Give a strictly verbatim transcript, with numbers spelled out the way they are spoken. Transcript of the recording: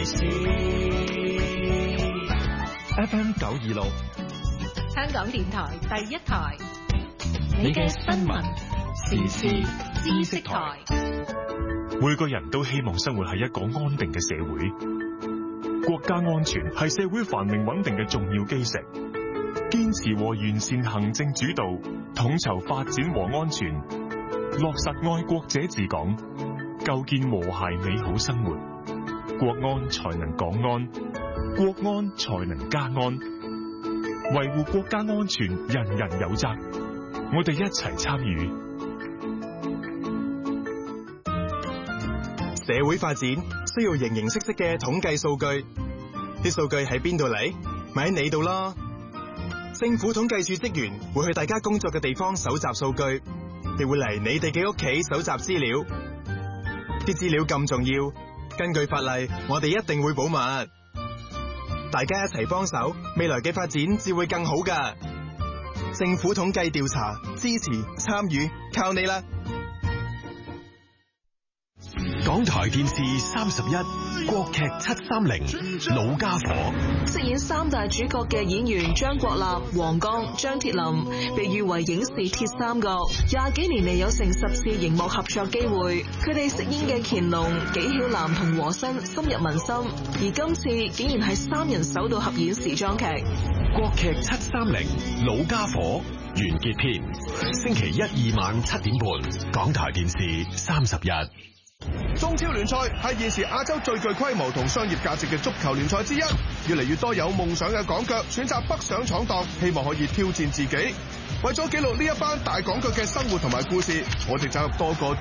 事。 F M 九二六， 香港電台第一台， 你嘅新聞時事知識台。 每個人都希望生活喺一個安定嘅社會，國家安全係社會繁榮穩定嘅重要基石。堅持和完善行政主導，統籌發展和安全，落實愛國者治港，構建和諧美好生活，國安才能港安，國安才能家安。維護國家安全，人人有責，我哋一齊參與。 社會發展需要形形色色嘅統計數據，啲數據喺邊度嚟？咪喺你度咯。政府統計處職員會去大家工作嘅地方搜集數據，亦會嚟你哋嘅屋企搜集資料。啲資料咁重要，根據法例，我哋一定會保密。大家一齊幫手，未來嘅發展至會更好㗎。政府統計調查，支持參與，靠你啦！ 港台電視三十一，國劇七三零，老家伙。 飾演三大主角嘅演員張國立、黃剛、張鐵林，被譽為影視鐵三角，廿幾年嚟有成十次熒幕合作機會。佢哋飾演嘅乾隆、紀曉嵐同和珅深入民心，而今次竟然係三人首度合演時裝劇。 國劇七三零，老家伙完結篇，星期一二晚七點半，港台電視三十一。 中超聯賽係現時亞洲最具規模同商業價值嘅足球聯賽之一，越嚟越多有夢想嘅港腳選擇北上闖蕩，希望可以挑戰自己。為咗記錄呢一班大港腳嘅生活同埋故事，我哋走入多個